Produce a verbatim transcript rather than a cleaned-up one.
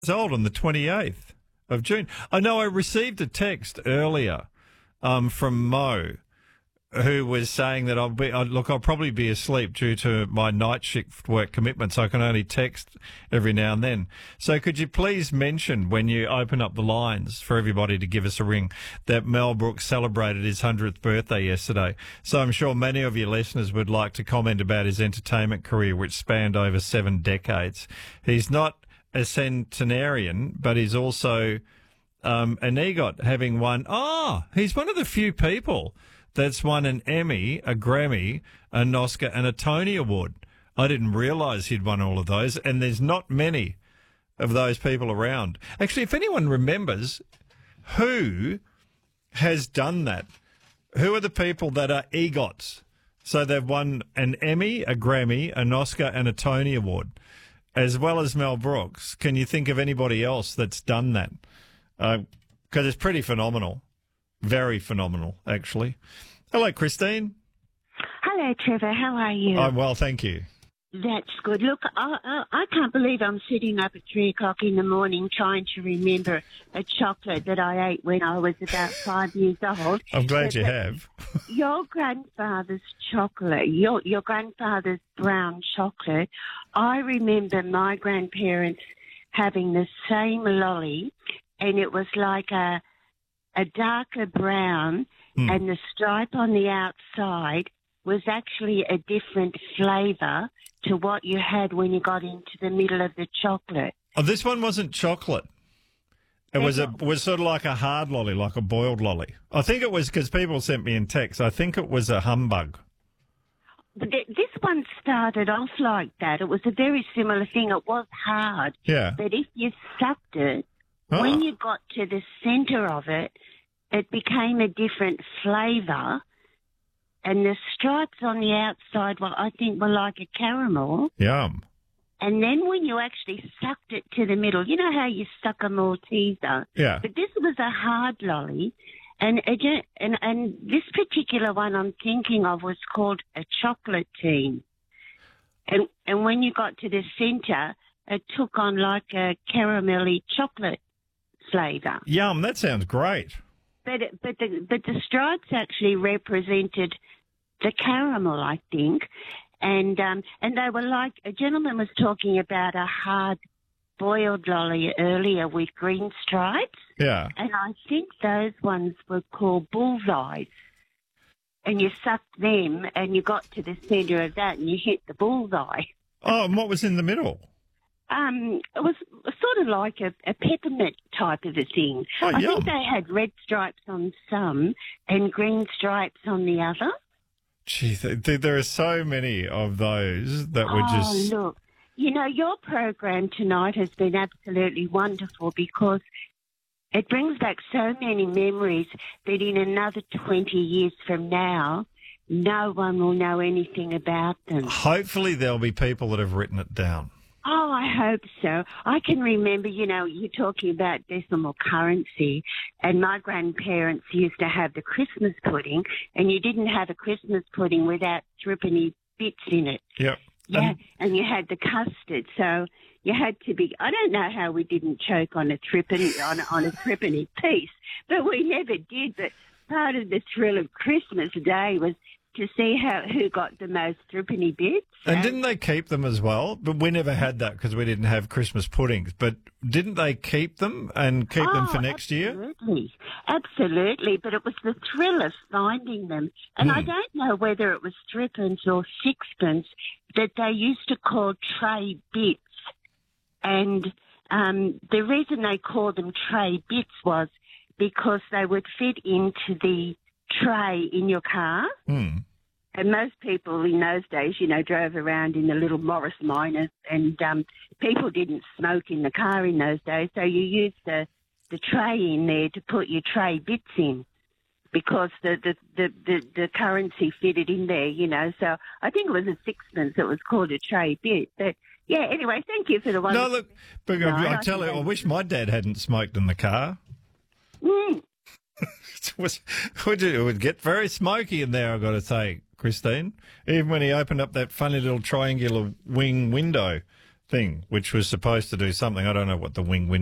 old on the twenty-eighth of June. I know I received a text earlier um, from Mo, who was saying that I'll be, uh, look, I'll probably be asleep due to my night shift work commitments. I can only text every now and then. So could you please mention when you open up the lines for everybody to give us a ring that Mel Brooks celebrated his hundredth birthday yesterday. So I'm sure many of your listeners would like to comment about his entertainment career, which spanned over seven decades. He's not a centenarian, but he's also um, an EGOT, having won. Oh, he's one of the few people that's won an Emmy, a Grammy, an Oscar, and a Tony Award. I didn't realise he'd won all of those, and there's not many of those people around. Actually, if anyone remembers who has done that, who are the people that are EGOTs? So they've won an Emmy, a Grammy, an Oscar, and a Tony Award, as well as Mel Brooks. Can you think of anybody else that's done that? Because uh, it's pretty phenomenal. Very phenomenal, actually. Hello, Christine. Hello, Trevor. How are you? I'm well, thank you. That's good. Look, I, I, I can't believe I'm sitting up at three o'clock in the morning trying to remember a chocolate that I ate when I was about five years old. I'm glad but, you have. Your grandfather's chocolate, your your grandfather's brown chocolate, I remember my grandparents having the same lolly, and it was like a a darker brown, mm. and the stripe on the outside was actually a different flavour to what you had when you got into the middle of the chocolate. Oh, this one wasn't chocolate. It was a was sort of like a hard lolly, like a boiled lolly. I think it was because people sent me in text. I think it was a humbug. But this one started off like that. It was a very similar thing. It was hard. Yeah. But if you sucked it, oh. when you got to the centre of it, it became a different flavour. And the stripes on the outside, well, I think were like a caramel. Yum. And then when you actually sucked it to the middle, you know how you suck a Malteser? Yeah. But this was a hard lolly. And, again, and and this particular one I'm thinking of was called a chocolate team. And and when you got to the centre, it took on like a caramelly chocolate flavour. Yum, that sounds great. But it, but the but the stripes actually represented the caramel, I think, and um and they were like, a gentleman was talking about a hard boiled lolly earlier with green stripes. Yeah. And I think those ones were called bullseyes. And you sucked them, and you got to the centre of that, and you hit the bullseye. Oh, and what was in the middle? Um, it was sort of like a, a peppermint type of a thing. Oh, I yum. think they had red stripes on some and green stripes on the other. Gee, th- there are so many of those that were oh, just... look, you know, your program tonight has been absolutely wonderful because it brings back so many memories that in another twenty years from now, no one will know anything about them. Hopefully there'll be people that have written it down. Oh, I hope so. I can remember, you know, you talking about decimal currency, and my grandparents used to have the Christmas pudding, and you didn't have a Christmas pudding without threepenny bits in it. Yep. Yeah, Um, and you had the custard, so you had to be. I don't know how we didn't choke on a threepenny on, on a threepenny piece, but we never did. But part of the thrill of Christmas Day was to see how who got the most threepenny bits. And didn't they keep them as well? But we never had that because we didn't have Christmas puddings. But didn't they keep them and keep oh, them for next year? Absolutely, absolutely. But it was the thrill of finding them. And Hmm. I don't know whether it was threepence or sixpence that they used to call tray bits. And um, the reason they called them tray bits was because they would fit into the tray in your car. Hmm. And most people in those days, you know, drove around in the little Morris Minors, and um, people didn't smoke in the car in those days, so you used the, the tray in there to put your tray bits in because the, the, the, the, the currency fitted in there, you know. So I think it was a sixpence that was called a tray bit. But, yeah, anyway, thank you for the one. No, look, but No, I, I tell you, think- I wish my dad hadn't smoked in the car. Mm. It, was, it would get very smoky in there, I've got to say, Christine. Even when he opened up that funny little triangular wing window thing, which was supposed to do something. I don't know what the wing win